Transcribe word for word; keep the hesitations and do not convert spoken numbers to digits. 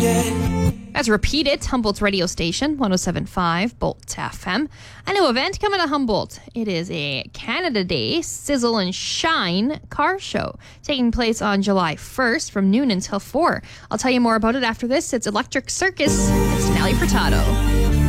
Let's repeat it. Humboldt's radio station, one oh seven point five, Bolt F M. A new event coming to Humboldt. It is a Canada Day Sizzle and Shine car show taking place on July first from noon until four. I'll tell you more about it after this. It's Electric Circus. It's Nelly Furtado.